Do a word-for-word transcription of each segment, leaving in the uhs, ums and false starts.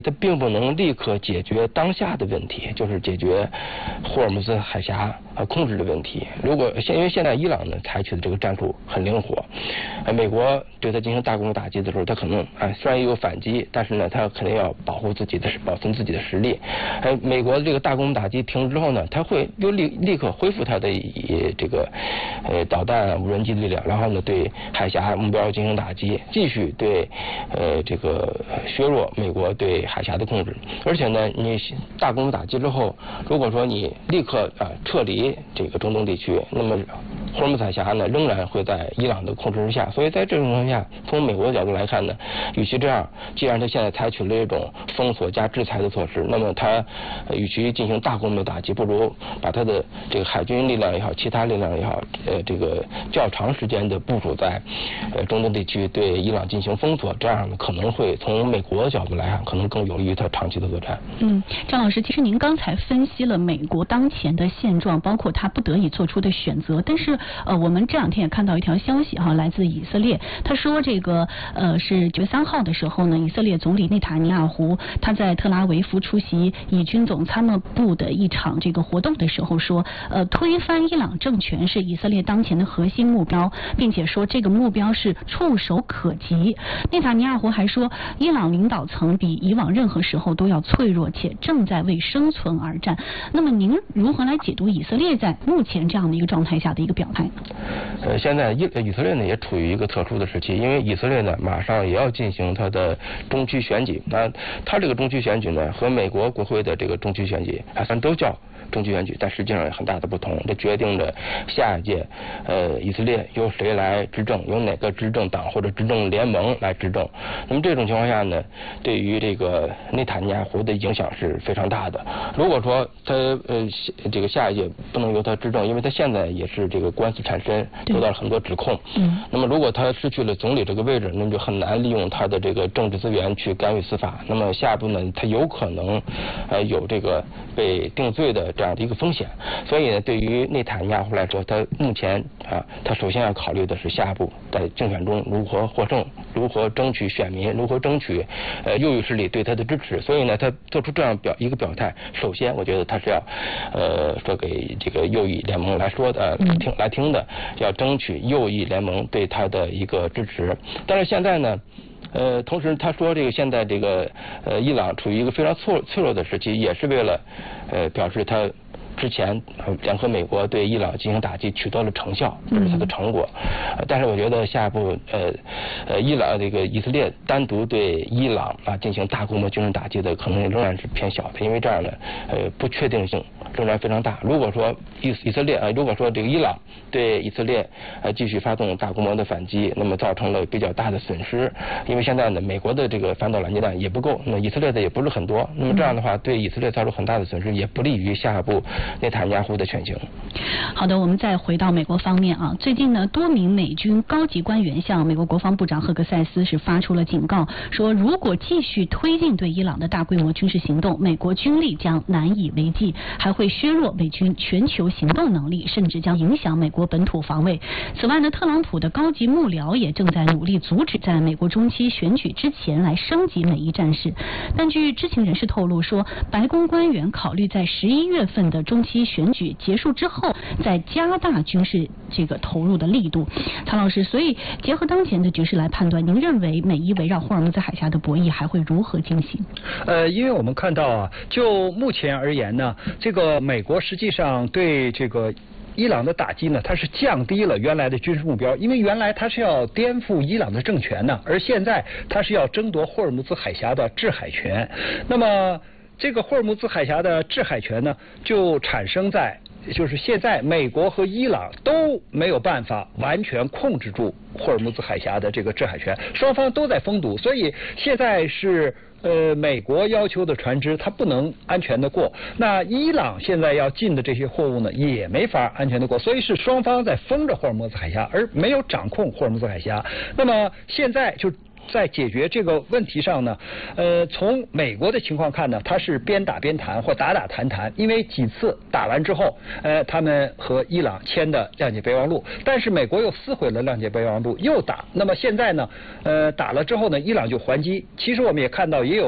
它并不能立刻解决当下的问题，就是解决霍尔木兹海峡呃控制的问题。如果现因为现在伊朗呢采取的这个战术很灵活，呃，美国对它进行大规模打击的时候，它可能啊、呃、虽然也有反击，但是呢，它肯定要保护自己的保存自己的实力。呃，美国的这个大规模打击停止之后呢，它会又立立刻恢复它的以这个呃导弹无人机的力量，然后呢对海峡目标进行打击，继续对呃这个削弱美国对海峡的控制。而且呢，你大规模打击之后，如果说你立刻啊、呃、撤离这个中东地区，那么霍尔木兹海峡呢仍然会在伊朗的控制之下。所以在这种情况下，从美国的角度来看呢，与其这样，既然他现在采取了这种封锁加制裁的措施，那么他、呃、与其进行大规模打击，不如把他的这个海军力量也好，其他力量也好，呃，这个较长时间的部署在呃中东地区，对伊朗进行封锁，这样呢可能会从美国的角度来看，可能更有利于他长期的作战。 嗯，张老师，其实您刚才分析了美国当前的现状，包括他不得已做出的选择，但是呃，我们这两天也看到一条消息哈，来自以色列，他说这个呃是九月三号的时候呢，以色列总理内塔尼亚胡他在特拉维夫出席以军总参谋部的一场这个活动的时候说，呃，推翻伊朗政权是以色列当前的核心目标，并且说这个目标是触手可及。内塔尼亚胡还说，伊朗领导层比以往任何时候都要脆弱，且正在为生存而战。那么您如何来解读以色列在目前这样的一个状态下的一个表态？ 呃，现在以以色列呢也处于一个特殊的时期，因为以色列呢马上也要进行它的中期选举。那它这个中期选举呢和美国国会的这个中期选举啊，虽然都叫中期选举，但实际上有很大的不同。这决定着下一届呃以色列由谁来执政，由哪个执政党或者执政联盟来执政。那么这种情况下呢，对于这个内塔尼亚胡的影响是非常大的。如果说他呃这个下一届不能由他执政，因为他现在也是这个官司缠身，受到了很多指控。嗯。那么如果他失去了总理这个位置，那么就很难利用他的这个政治资源去干预司法。那么下一步呢，他有可能呃有这个被定罪的这样的一个风险。所以呢，对于内塔尼亚胡来说，他目前啊，他首先要考虑的是下一步在竞选中如何获胜，如何争取选民，如何争取呃右翼势力对他的支持。所以呢，他做出这样表一个表态，首先我觉得他是要呃说给这个右翼联盟来说的、呃、听来听的，要争取右翼联盟对他的一个支持。但是现在呢，呃，同时他说这个现在这个呃伊朗处于一个非常脆脆弱的时期，也是为了呃表示他之前联合美国对伊朗进行打击取得了成效，这是他的成果。呃、但是我觉得下一步呃呃伊朗这个以色列单独对伊朗啊进行大规模军事打击的可能仍然是偏小的，因为这样呢呃不确定性仍然非常大。如果说以以色列啊、呃，如果说这个伊朗对以色列呃继续发动大规模的反击，那么造成了比较大的损失，因为现在呢美国的这个反导拦截弹也不够，那以色列的也不是很多，那么这样的话对以色列造成很大的损失，也不利于下一步内塔尼亚胡的选情。 好的，我们再回到美国方面啊，最近呢，多名美军高级官员向美国国防部长赫格塞斯是发出了警告，说如果继续推进对伊朗的大规模军事行动，美国军力将难以为继，还会削弱美军全球行动能力，甚至将影响美国本土防卫。此外呢，特朗普的高级幕僚也正在努力阻止在美国中期选举之前来升级美伊战事。但据知情人士透露说，白宫官员考虑在十一月份的中期选举结束之后，再加大军事这个投入的力度。曹老师，所以结合当前的局势来判断，您认为美伊围绕霍尔木兹海峡的博弈还会如何进行？ 呃，因为我们看到啊，就目前而言呢，这个美国实际上对这个伊朗的打击呢，它是降低了原来的军事目标，因为原来它是要颠覆伊朗的政权呢，而现在它是要争夺霍尔木兹海峡的制海权。那么这个霍尔木兹海峡的制海权呢，就产生在就是现在美国和伊朗都没有办法完全控制住霍尔木兹海峡的这个制海权，双方都在封堵，所以现在是呃美国要求的船只它不能安全的过，那伊朗现在要进的这些货物呢也没法安全的过，所以是双方在封着霍尔木兹海峡，而没有掌控霍尔木兹海峡。那么现在就在解决这个问题上呢，呃，从美国的情况看呢，它是边打边谈或打打谈谈，因为几次打完之后，呃，他们和伊朗签的谅解备忘录，但是美国又撕毁了谅解备忘录，又打。那么现在呢，呃，打了之后呢，伊朗就还击。其实我们也看到，也有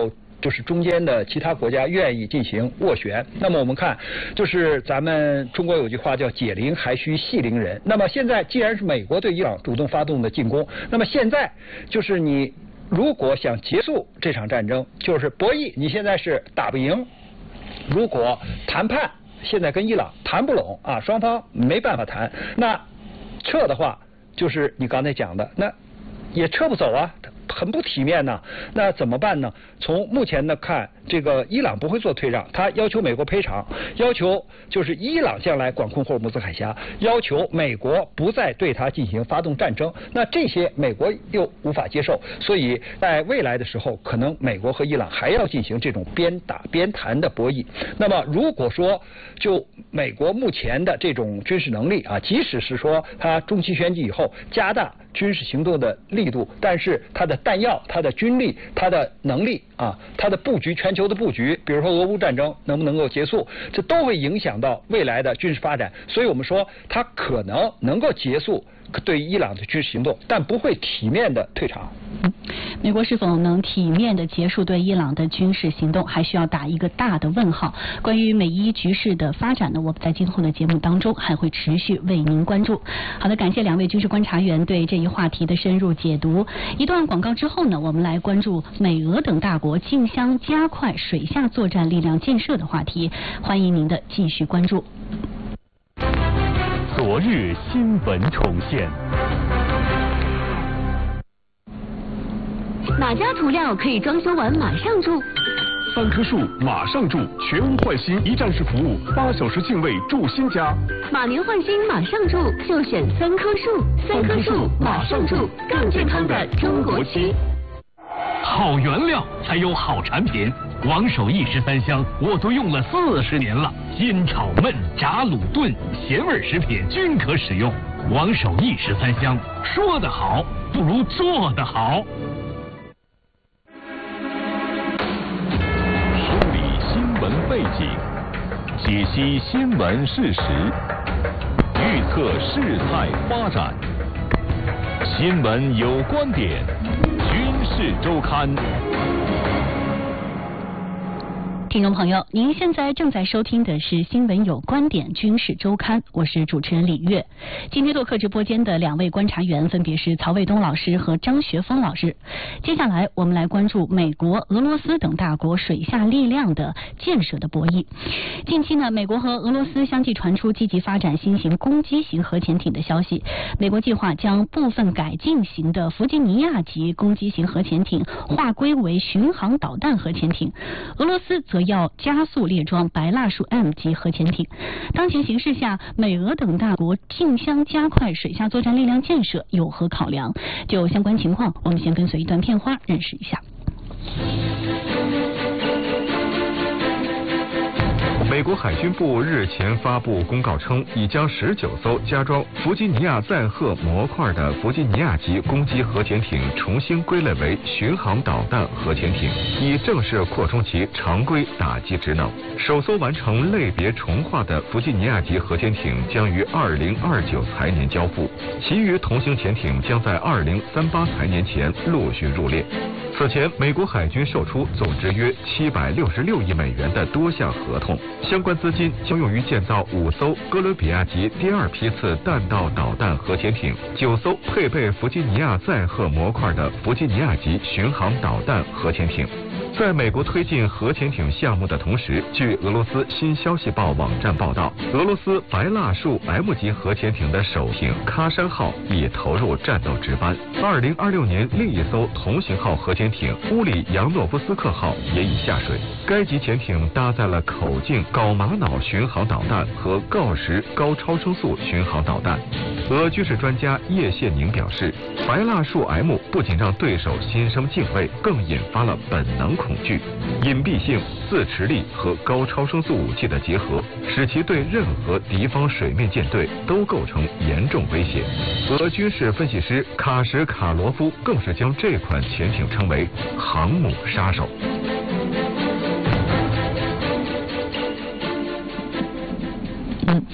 就是中间的其他国家愿意进行斡旋。那么我们看，就是咱们中国有句话叫解铃还须系铃人。那么现在既然是美国对伊朗主动发动的进攻，那么现在就是你如果想结束这场战争，就是博弈，你现在是打不赢。如果谈判现在跟伊朗谈不拢啊，双方没办法谈，那撤的话就是你刚才讲的，那也撤不走啊。很不体面呢，那怎么办呢？从目前的看，这个伊朗不会做退让，他要求美国赔偿，要求就是伊朗将来管控霍尔木兹海峡，要求美国不再对他进行发动战争。那这些美国又无法接受，所以在未来的时候，可能美国和伊朗还要进行这种边打边谈的博弈。那么如果说就美国目前的这种军事能力啊，即使是说他中期选举以后加大军事行动的力度，但是它的弹药、它的军力、它的能力啊，它的布局、全球的布局，比如说俄乌战争能不能够结束，这都会影响到未来的军事发展。所以我们说，它可能能够结束对伊朗的军事行动，但不会体面的退场。 美国是否能体面的结束对伊朗的军事行动，还需要打一个大的问号。关于美伊局势的发展呢，我们在今后的节目当中还会持续为您关注。好的，感谢两位军事观察员对这一话题的深入解读。一段广告之后呢，我们来关注美俄等大国竞相加快水下作战力量建设的话题，欢迎您的继续关注。 昨日新闻重现。 哪家涂料可以装修完马上住？ 三棵树马上住，全屋换新一站式服务，八小时净位住新家。 马年换新马上住，就选三棵树。三棵树马上住，更健康的中国区。 好原料才有好产品，王守义十三香我都用了四十年了，煎炒焖炸卤炖咸味食品均可使用。王守义十三香，说得好不如做得好。梳理新闻背景，解析新闻事实，预测事态发展。新闻有观点，军事周刊。 听众朋友，您现在正在收听的是《新闻有观点》军事周刊，我是主持人李月。今天做客直播间的两位观察员分别是曹卫东老师和张学峰老师。接下来我们来关注美国、俄罗斯等大国水下力量的建设的博弈。近期呢，美国和俄罗斯相继传出积极发展新型攻击型核潜艇的消息。美国计划将部分改进型的弗吉尼亚级攻击型核潜艇划归为巡航导弹核潜艇，俄罗斯则要加速列装白蜡树 M 级核潜艇。当前形势下，美俄等大国竞相加快水下作战力量建设有何考量？就相关情况，我们先跟随一段片花认识一下。 美国海军部日前发布公告称，已将十九艘加装弗吉尼亚载荷模块的弗吉尼亚级攻击核潜艇重新归类为巡航导弹核潜艇，以正式扩充其常规打击职能。首艘完成类别重划的弗吉尼亚级核潜艇将于二零二九财年交付，其余同型潜艇将在二零三八财年前陆续入列。此前，美国海军售出总值约七百六十六亿美元的多项合同，相关资金将用于建造五艘哥伦比亚级第二批次弹道导弹核潜艇，九艘配备弗吉尼亚载荷模块的弗吉尼亚级巡航导弹核潜艇。在美国推进核潜艇项目的同时，据俄罗斯新消息报网站报道，俄罗斯白蜡树 M 级核潜艇的首艇喀山号已投入战斗值班。二零二六年，另一艘同型号核潜艇乌里扬诺夫斯克号也已下水。该级潜艇搭载了口径睾玛瑙巡航导弹和锆石高超声速巡航导弹。俄军事专家叶谢宁表示，白蜡树 M 不仅让对手心生敬畏，更引发了本能恐惧。隐蔽性、自持力和高超声速武器的结合，使其对任何敌方水面舰队都构成严重威胁。俄军事分析师卡什卡罗夫更是将这款潜艇称为航母杀手。 嗯，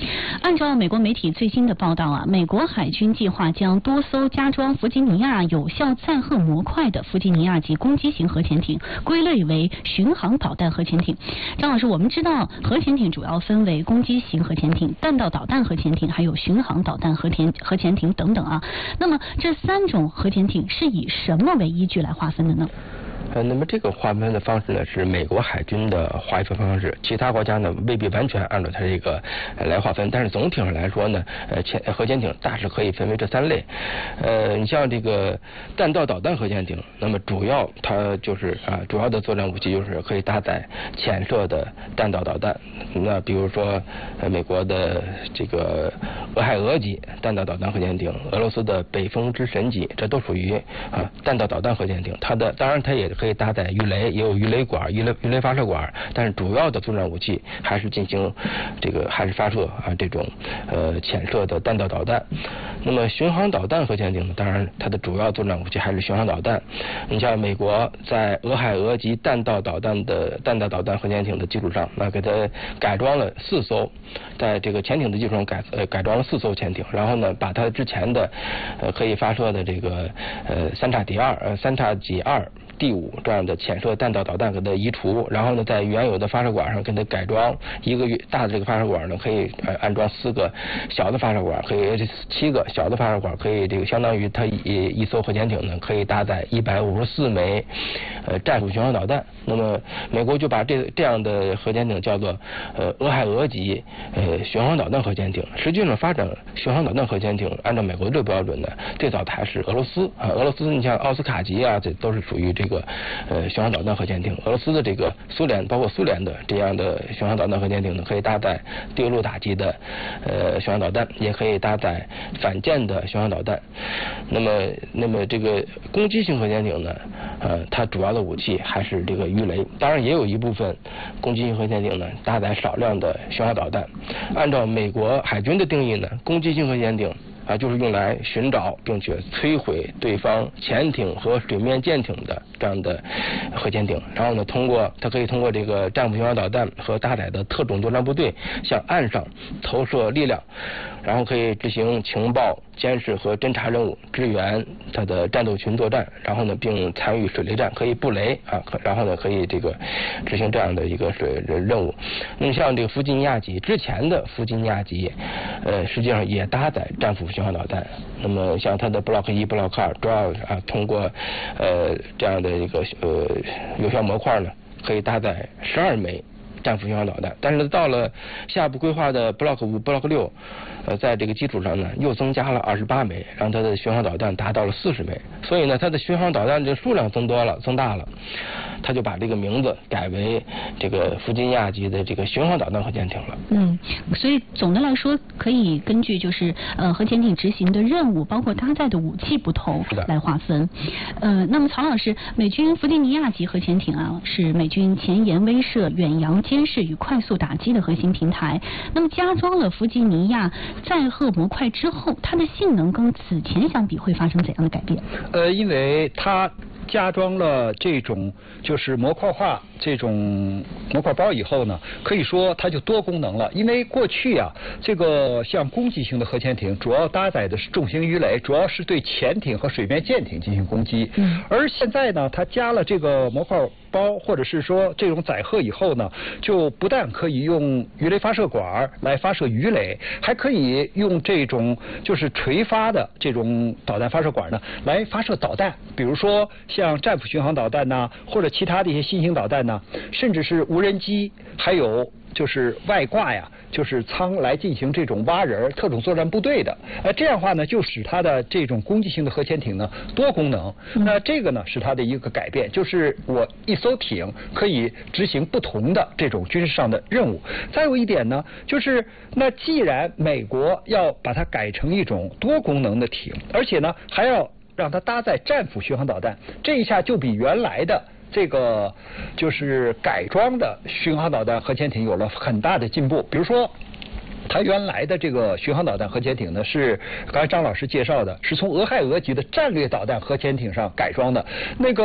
按照美国媒体最新的报道啊，美国海军计划将多艘加装弗吉尼亚有效载荷模块的弗吉尼亚级攻击型核潜艇归类为巡航导弹核潜艇。张老师，我们知道核潜艇主要分为攻击型核潜艇、弹道导弹核潜艇，还有巡航导弹核潜核潜艇等等啊。那么这三种核潜艇是以什么为依据来划分的呢？ 呃，那么这个划分的方式呢，是美国海军的划分方式，其他国家呢未必完全按照它这个来划分，但是总体上来说呢，呃，潜核潜艇大致可以分为这三类。呃，你像这个弹道导弹核潜艇，那么主要它就是啊，主要的作战武器就是可以搭载潜射的弹道导弹。那比如说，呃，美国的这个俄亥俄级弹道导弹核潜艇，俄罗斯的北风之神级，这都属于啊弹道导弹核潜艇。它的当然它也可以搭载鱼雷，也有鱼雷管、鱼雷鱼雷发射管，但是主要的作战武器还是进行这个还是发射啊这种呃潜射的弹道导弹。那么巡航导弹核潜艇呢，当然它的主要作战武器还是巡航导弹。你像美国在俄亥俄级弹道导弹的弹道导弹核潜艇的基础上，那给它改装了四艘，在这个潜艇的基础上改呃改装了四艘潜艇，然后呢把它之前的呃可以发射的这个呃三叉 D 二呃三叉戟二。第五这样的潜射弹道导弹给它移除，然后呢，在原有的发射管上给它改装一个大的这个发射管呢，可以呃安装四个小的发射管，可以七个小的发射管，可以这个相当于它一一艘核潜艇呢可以搭载一百五十四枚呃战术巡航导弹。那么美国就把这这样的核潜艇叫做呃俄亥俄级呃巡航导弹核潜艇。实际上发展巡航导弹核潜艇，按照美国这个标准呢，最早还是俄罗斯啊，俄罗斯你像奥斯卡级啊，这都是属于这个。这个呃巡航导弹核潜艇，俄罗斯的这个苏联，包括苏联的这样的巡航导弹核潜艇呢，可以搭载对陆打击的呃巡航导弹，也可以搭载反舰的巡航导弹。那么，那么这个攻击型核潜艇呢，呃，它主要的武器还是这个鱼雷，当然也有一部分攻击型核潜艇呢搭载少量的巡航导弹。按照美国海军的定义呢，攻击型核潜艇。啊，就是用来寻找并且摧毁对方潜艇和水面舰艇的这样的核潜艇，然后呢，通过它可以通过这个战术巡航导弹和搭载的特种作战部队向岸上投射力量，然后可以执行情报、监视和侦察任务，支援它的战斗群作战，然后呢，并参与水雷战，可以布雷啊，然后呢，可以这个执行这样的一个水任务。那么像这个弗吉尼亚级之前的弗吉尼亚级，呃，实际上也搭载战术巡航导弹。那么像它的 Block 一、Block 二，主要啊通过呃这样的一个呃有效模块呢，可以搭载十二枚战术巡航导弹。但是到了下一步规划的 Block 五、Block 六，呃，在这个基础上呢，又增加了二十八枚，让它的巡航导弹达到了四十枚。所以呢，它的巡航导弹的数量增多了，增大了。他就把这个名字改为这个弗吉尼亚级的这个巡航导弹核潜艇了。 嗯，所以总的来说，可以根据就是呃核潜艇执行的任务，包括搭载的武器不同来划分。呃，那么曹老师，美军弗吉尼亚级核潜艇啊，是美军前沿威慑、远洋监视与快速打击的核心平台。那么加装了弗吉尼亚载荷模块之后，它的性能跟此前相比会发生怎样的改变？ 呃，因为它加装了这种就是模块化这种模块包以后呢，可以说它就多功能了。因为过去啊，这个像攻击型的核潜艇主要搭载的是重型鱼雷，主要是对潜艇和水面舰艇进行攻击。嗯。而现在呢，它加了这个模块包或者是说这种载荷以后呢，就不但可以用鱼雷发射管来发射鱼雷，还可以用这种就是垂发的这种导弹发射管呢来发射导弹，比如说像战斧巡航导弹呐、啊，或者其他的一些新型导弹呐、啊，甚至是无人机，还有就是外挂呀，就是舱来进行这种挖人特种作战部队的。呃，这样的话呢，就使它的这种攻击性的核潜艇呢多功能。那这个呢是它的一个改变，就是我一艘艇可以执行不同的这种军事上的任务。再有一点呢，就是那既然美国要把它改成一种多功能的艇，而且呢还要让它搭载战斧巡航导弹，这一下就比原来的这个就是改装的巡航导弹核潜艇有了很大的进步。比如说它原来的这个巡航导弹核潜艇呢，是刚才张老师介绍的，是从俄亥俄级的战略导弹核潜艇上改装的。那个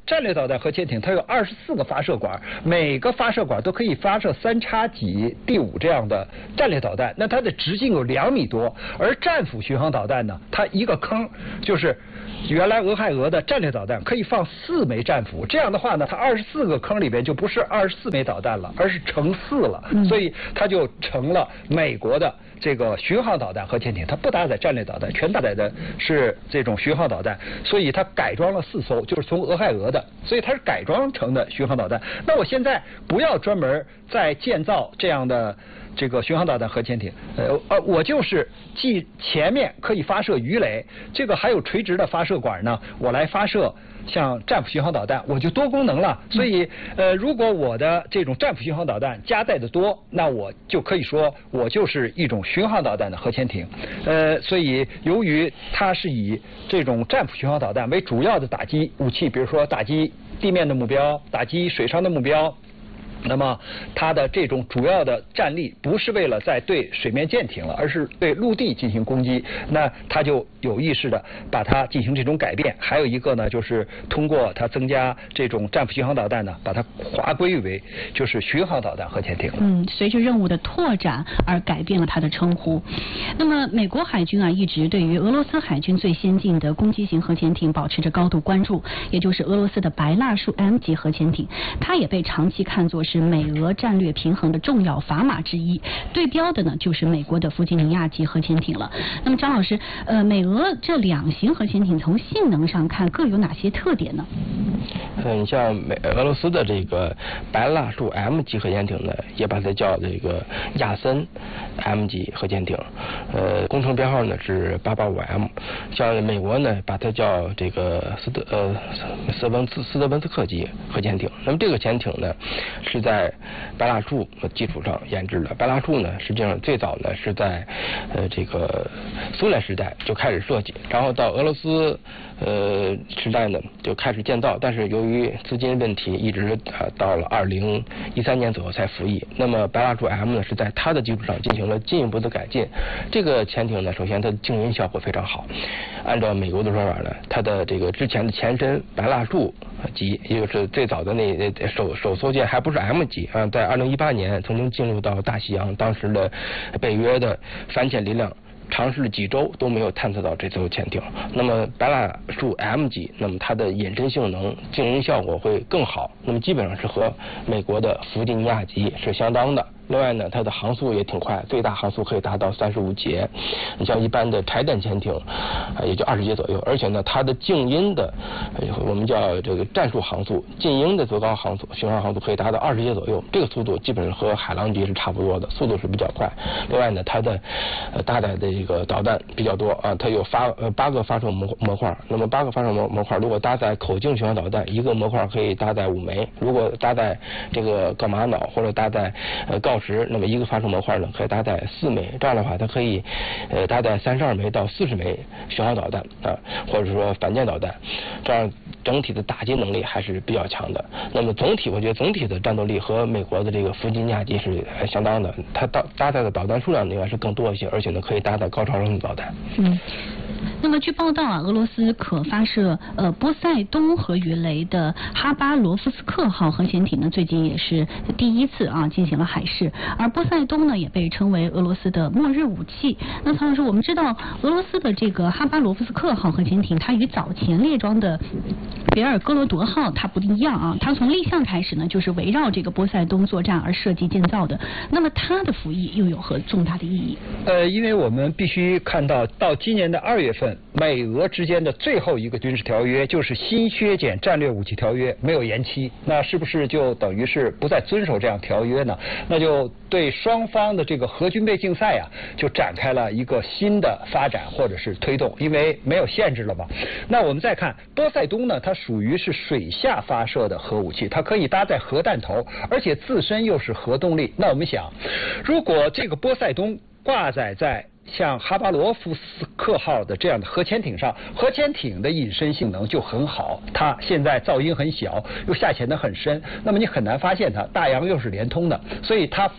战略导弹核潜艇它有二十四个发射管，每个发射管都可以发射三叉戟第五这样的战略导弹，那它的直径有两米多。而战斧巡航导弹呢，它一个坑就是原来俄亥俄的战略导弹可以放四枚战斧，这样的话呢，它二十四个坑里边就不是二十四枚导弹了，而是乘四了， 嗯、 所以它就成了美国的这个巡航导弹核潜艇，它不搭载战略导弹，全搭载的是这种巡航导弹，所以它改装了四艘，就是从俄亥俄的，所以它是改装成的巡航导弹。那我现在不要专门再建造这样的这个巡航导弹核潜艇，呃呃，我就是既前面可以发射鱼雷，这个还有垂直的发射管呢，我来发射像战斧巡航导弹，我就多功能了。所以呃，如果我的这种战斧巡航导弹加载的多，那我就可以说我就是一种巡航导弹的核潜艇。呃，所以由于它是以这种战斧巡航导弹为主要的打击武器，比如说打击地面的目标，打击水上的目标。那么它的这种主要的战力不是为了在对水面舰艇了，而是对陆地进行攻击。那它就有意识的把它进行这种改变。还有一个呢，就是通过它增加这种战斧巡航导弹呢，把它划归为就是巡航导弹核潜艇。 嗯，随着任务的拓展而改变了它的称呼。那么美国海军啊，一直对于俄罗斯海军最先进的攻击型核潜艇保持着高度关注，也就是俄罗斯的白蜡树 M 级核潜艇，它也被长期看作是是美俄战略平衡的重要砝码之一，对标的呢就是美国的弗吉尼亚级核潜艇了。那么张老师，呃，美俄这两型核潜艇从性能上看各有哪些特点呢？ 嗯，你像美俄罗斯的这个白蜡树 M 级核潜艇呢，也把它叫这个亚森 M 级核潜艇，呃，工程编号呢是八八五 M。像美国呢，把它叫这个斯德呃斯文斯斯德文斯克级核潜艇。那么这个潜艇呢，是在白蜡树基础上研制的。白蜡树呢，实际上最早呢是在呃这个苏联时代就开始设计，然后到俄罗斯呃时代呢就开始建造，但是由于资金问题，一直啊到了二零一三年左右才服役。那么白蜡树 M 呢是在它的基础上进行了进一步的改进。这个潜艇呢，首先它的静音效果非常好，按照美国的说法呢，它的这个之前的前身白蜡树级，也就是最早的那首首艘舰还不是 M 级啊，在二零一八年曾经进入到大西洋，当时的北约的反潜力量尝试了几周都没有探测到这艘潜艇。那么白蜡树 M 级，那么它的隐身性能、静音效果会更好，那么基本上是和美国的弗吉尼亚级是相当的。另外呢，它的航速也挺快，最大航速可以达到三十五节。你像一般的柴弹潜艇，啊，也就二十节左右。而且呢，它的静音的，我们叫这个战术航速，静音的最高航速、巡航航速可以达到二十节左右。这个速度基本上和海狼级是差不多的，速度是比较快。另外呢，它的呃搭载的这个导弹比较多啊，它有发呃八个发射模模块。那么八个发射模模块，如果搭载口径巡航导弹，一个模块可以搭载五枚；如果搭载这个伽马脑或者搭载呃锆石，那么一个发射模块呢可以搭载四枚。这样的话，它可以呃搭载三十二枚到四十枚巡航导弹啊，或者说反舰导弹。这样整体的打击能力还是比较强的。那么总体，我觉得总体的战斗力和美国的这个弗吉尼亚级是相当的。它搭搭载的导弹数量应该是更多一些，而且呢可以搭载高超声速导弹。 嗯。那么据报道啊，俄罗斯可发射呃波塞冬核鱼雷的哈巴罗夫斯克号核潜艇呢，最近也是第一次啊进行了海试。而波塞冬呢也被称为俄罗斯的末日武器。那曹老师，我们知道俄罗斯的这个哈巴罗夫斯克号核潜艇，它与早前列装的别尔哥罗德号它不一样啊，它从立项开始呢就是围绕这个波塞冬作战而设计建造的。那么它的服役又有何重大的意义？ 呃，因为我们必须看到，到今年的二月份，美俄之间的最后一个军事条约就是新削减战略武器条约没有延期，那是不是就等于是不再遵守这样条约呢？那就对双方的这个核军备竞赛啊，就展开了一个新的发展或者是推动，因为没有限制了嘛。那我们再看波塞冬呢，它属于是水下发射的核武器，它可以搭载核弹头，而且自身又是核动力。那我们想，如果这个波塞冬挂载在像哈巴罗夫斯克号的这样的核潜艇上，核潜艇的隐身性能就很好，它现在噪音很小，又下潜得很深，那么你很难发现它，大洋又是连通的，所以它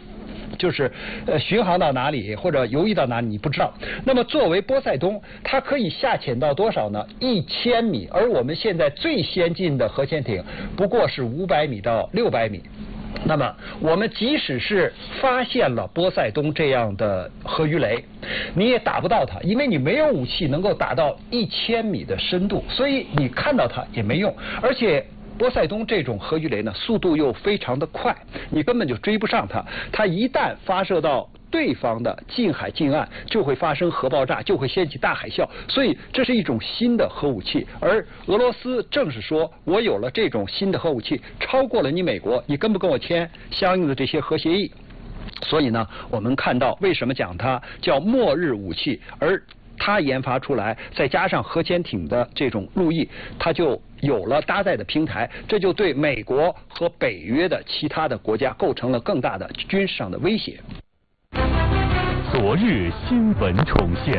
就是呃巡航到哪里或者游弋到哪里你不知道。那么作为波塞冬，它可以下潜到多少呢？一千米，而我们现在最先进的核潜艇不过是五百米到六百米。那么我们即使是发现了波塞冬这样的核鱼雷，你也打不到它，因为你没有武器能够打到一千米的深度，所以你看到它也没用。而且波塞冬这种核鱼雷呢，速度又非常的快，你根本就追不上它。它一旦发射到对方的近海近岸，就会发生核爆炸，就会掀起大海啸。所以这是一种新的核武器，而俄罗斯正是说，我有了这种新的核武器，超过了你美国，你跟不跟我签相应的这些核协议？所以呢，我们看到为什么讲它叫末日武器，而它研发出来，再加上核潜艇的这种路易，它就有了搭载的平台，这就对美国和北约的其他的国家构成了更大的军事上的威胁。 昨日新闻重现。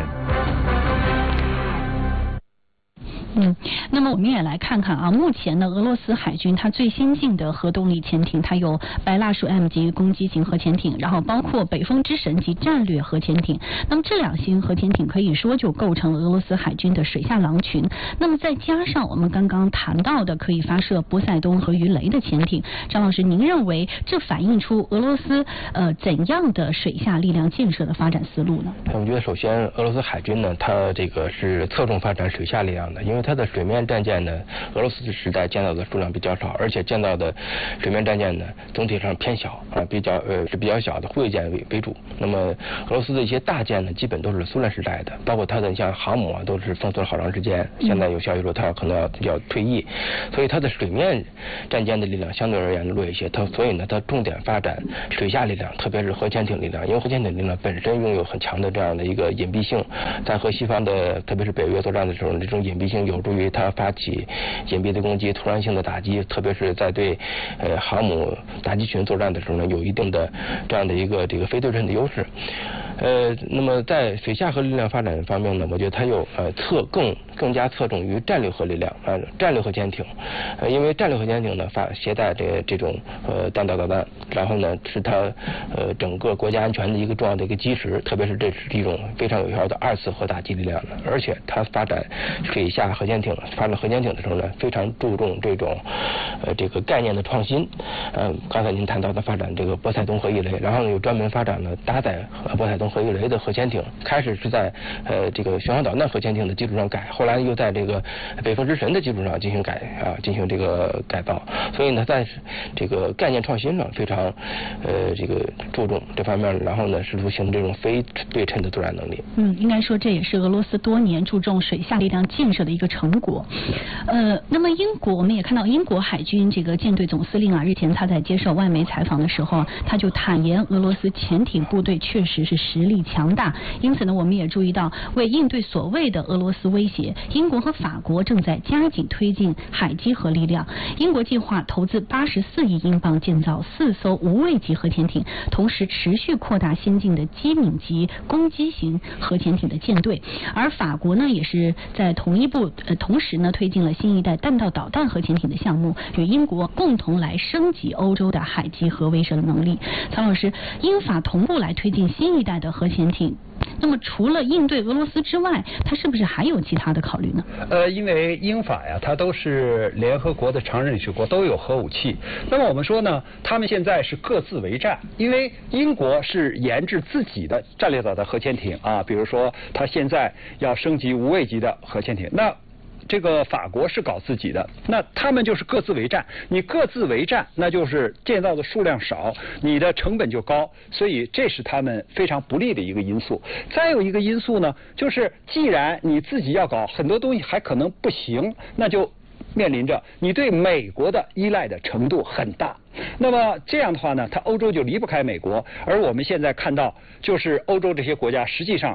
嗯，那么我们也来看看啊，目前呢，俄罗斯海军它最先进的核动力潜艇，它有白蜡树 M 级攻击型核潜艇，然后包括北风之神级战略核潜艇。那么这两型核潜艇可以说就构成了俄罗斯海军的水下狼群。那么再加上我们刚刚谈到的可以发射波塞冬和鱼雷的潜艇，张老师，您认为这反映出俄罗斯呃怎样的水下力量建设的发展思路呢？ 我觉得首先俄罗斯海军呢，它这个是侧重发展水下力量的，因为它的水面战舰呢，俄罗斯时代建造的数量比较少，而且建造的水面战舰呢，总体上偏小啊，比较呃是比较小的护卫舰为为主。那么俄罗斯的一些大舰呢，基本都是苏联时代的，包括它的像航母啊，都是封存了好长时间。现在有消息说它可能要要退役，所以它的水面战舰的力量相对而言弱一些。它所以呢，它重点发展水下力量，特别是核潜艇力量，因为核潜艇力量本身拥有很强的这样的一个隐蔽性，在和西方的特别是北约作战的时候，这种隐蔽性有助于它发起隐蔽的攻击、突然性的打击，特别是在对呃航母打击群作战的时候呢，有一定的这样的一个这个非对称的优势。呃，那么在水下核力量发展方面呢，我觉得它又呃侧更更加侧重于战略核力量啊、呃，战略核潜艇，呃，因为战略核潜艇呢发携带这这种呃弹道导弹，然后呢是它呃整个国家安全的一个重要的一个基石，特别是这是一种非常有效的二次核打击力量的，而且它发展水下核潜艇、发展核潜艇的时候呢，非常注重这种呃这个概念的创新。嗯、呃，刚才您谈到的发展这个波塞冬核鱼雷，然后呢又专门发展了搭载波塞冬核鱼雷的核潜艇，开始是在呃这个巡航导弹核潜艇的基础上改，后来又在这个北风之神的基础上进行改啊进行这个改造，所以呢在这个概念创新上非常呃这个注重这方面，然后呢试图形成这种非对称的作战能力。 嗯，应该说这也是俄罗斯多年注重水下力量建设的一个成果。呃，那么英国我们也看到英国海军这个舰队总司令啊，日前他在接受外媒采访的时候，他就坦言俄罗斯潜艇部队确实是实力强大，因此呢，我们也注意到为应对所谓的俄罗斯威胁，英国和法国正在加紧推进海基核力量。英国计划投资八十四亿英镑建造四艘无畏级核潜艇，同时持续扩大先进的机敏级攻击型核潜艇的舰队。而法国呢，也是在同一步呃同时呢推进了新一代弹道导弹核潜艇的项目，与英国共同来升级欧洲的海基核威慑能力。曹老师，英法同步来推进新一代的核潜艇，那么除了应对俄罗斯之外，它是不是还有其他的考虑呢？ 呃，因为英法呀，它都是联合国的常任理事国，都有核武器。那么我们说呢，他们现在是各自为战，因为英国是研制自己的战略导弹核潜艇啊，比如说它现在要升级无畏级的核潜艇，那这个法国是搞自己的，那他们就是各自为战。你各自为战，那就是建造的数量少，你的成本就高，所以这是他们非常不利的一个因素。再有一个因素呢，就是既然你自己要搞，很多东西还可能不行，那就面临着你对美国的依赖的程度很大。那么这样的话呢，它欧洲就离不开美国，而我们现在看到，就是欧洲这些国家实际上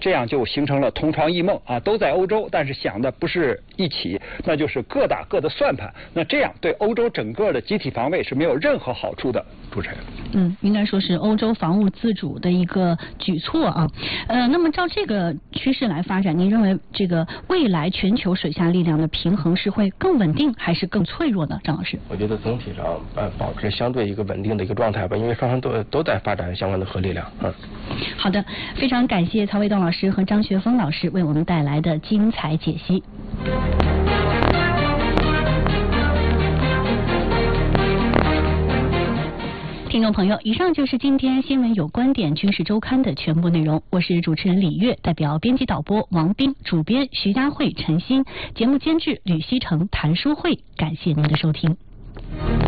这样就形成了同床异梦啊，都在欧洲，但是想的不是一起，那就是各打各的算盘。那这样对欧洲整个的集体防卫是没有任何好处的。主持人， 嗯，应该说是欧洲防务自主的一个举措啊。呃，那么照这个趋势来发展，您认为这个未来全球水下力量的平衡是会更稳定还是更脆弱呢？张老师， 我觉得总体上呃保持相对一个稳定的一个状态吧，因为双方都都在发展相关的核力量。嗯， 好的，非常感谢曹卫东老师和张学峰老师为我们带来的精彩解析。听众朋友，以上就是今天新闻有观点军事周刊的全部内容。我是主持人李月，代表编辑导播王斌，主编徐佳慧、陈鑫，节目监制吕希成、谭淑慧。感谢您的收听。